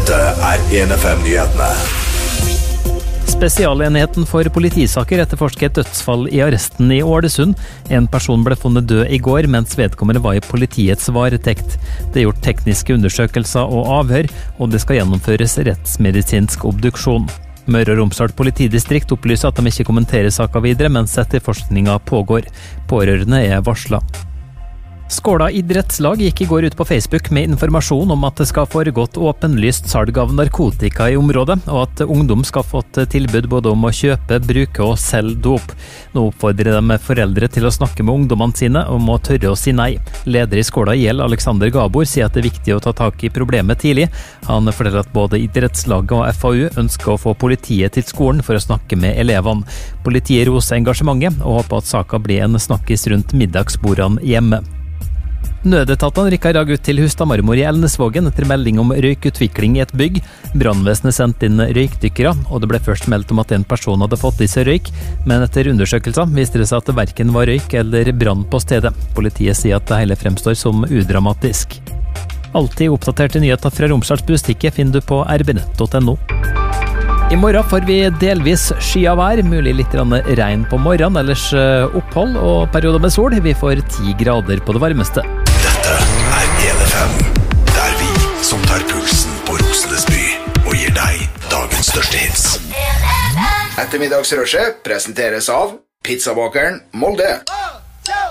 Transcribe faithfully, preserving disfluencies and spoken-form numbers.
Dette er en F M-nyhetene. Spesialenheten for politisaker etterforsker et dødsfall i arresten i Ålesund. En person ble funnet død i går, mens vedkommende var i politiets varetekt. Det er gjort tekniske undersøkelser og avhør, og det skal gjennomføres rettsmedisinsk obduksjon. Møre og Romsdal politidistrikt opplyser at de ikke kommenterer saken videre, mens etterforskningen pågår. Pårørende er varslet. Skåla idrettslag gikk i går ut på Facebook med informasjon om at det skal foregått åpenlyst salg av narkotika i området, og at ungdom skal fått tilbud både om å kjøpe, bruke og selge dop. Nå oppfordrer de foreldre til å snakke med ungdommene sine om å tørre å si nei. Leder i Skåla I L, Alexander Gabor, sier at det er viktig å ta tak i problemet tidlig. Han forteller at både idrettslaget og F A U ønsker å få politiet til skolen for å snakke med elevene. Politiet roser engasjementet og håper at saken blir en snakkis rundt middagsbordene hjemme. Nødetatene rykket i dag ut til Hustadmarmor i Elnesvågen etter melding om røykutvikling i et bygg. Brannvesenet sendte inn røykdykkere, og det ble først meldt om at en person hadde fått i seg røyk, men etter undersøkelser viste det seg at det hverken var røyk eller brann på stedet. Politiet sier at det hele fremstår som udramatisk. Alltid oppdaterte nyheter fra Romsdals Bustikke finner du på r b nett punktum n o. I morgen får vi delvis sky av vær, mulig litt regn på morgenen, ellers opphold og perioder med sol. Vi får ti grader på det varmeste. Dette er en F M, der vi som tar pulsen på Rosenesby og gir deg dagens største hits. Ettermiddagsrushet presenteres av Pizzabakeren Molde.